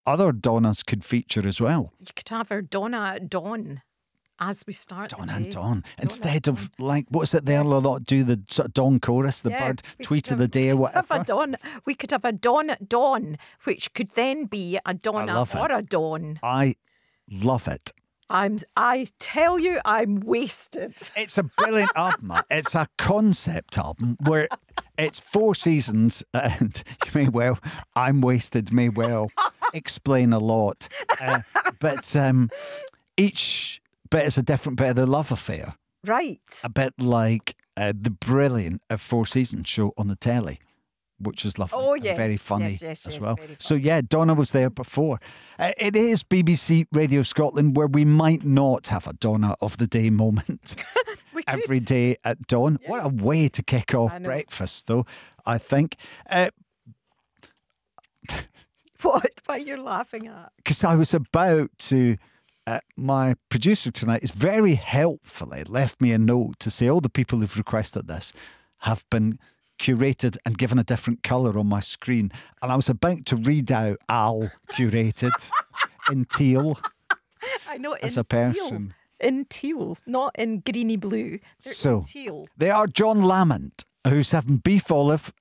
other Donnas could feature as well. You could have our Donna at dawn as we start. Dawn the and day. Dawn. Instead at of, like, what's it there? A lot do the sort of dawn chorus, the bird we tweet could of the day or have a whatever. dawn. We could have a dawn at dawn, which could then be a Donna love or it. a dawn. I love it. I tell you, I'm wasted. It's a brilliant album. It's a concept album where it's 4 seasons, and you may well, I'm wasted, may well explain a lot. But each bit is a different bit of the love affair. Right. A bit like the brilliant 4 Seasons show on the telly, which is lovely. Oh, and yes. very funny Yes, as well. very So, yeah, Donna was there before. It is BBC Radio Scotland where we might not have a Donna of the Day moment We could. every day at dawn. What a way to kick off I know. breakfast, though, I think. What are you laughing at? Because I was about to... my producer tonight has very helpfully left me a note to say all the people who've requested this have been curated and given a different colour on my screen. And I was about to read out Al curated in teal I know as in a person. Teal. In teal, not in greeny blue. They're So in teal. they are John Lamont, who's having beef olive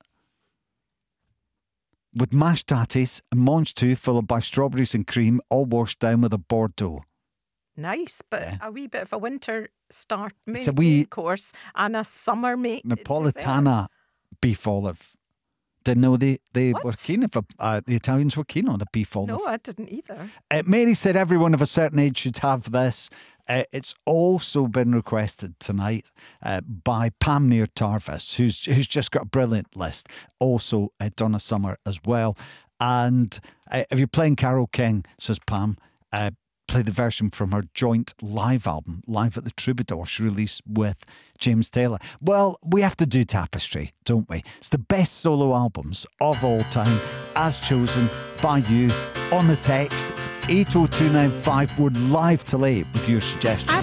with mashed tatties and mange tout followed by strawberries and cream, all washed down with a Bordeaux. Nice, but Yeah. a wee bit of a winter start It's a main wee- course and a summer dessert. Napolitana beef olive. Didn't know they What? were keen the Italians were keen on a beef olive. No, I didn't either. Mary said everyone of a certain age should have this. It's also been requested tonight by Pam Near Tarvis, who's just got a brilliant list. Also, Donna Summer as well. And if you're playing Carole King, says Pam, play the version from her joint live album, Live at the Troubadour, she released with James Taylor. Well, we have to do Tapestry, don't we? It's the best solo albums of all time, as chosen by you on the text. It's 80295. We're live till 8 with your suggestions.